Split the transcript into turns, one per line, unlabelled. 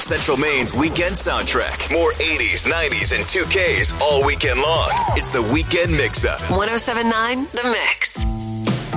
Central Maine's weekend soundtrack. More 80s, 90s, and 2Ks all weekend long. It's the Weekend Mix-Up.
107.9 The Mix.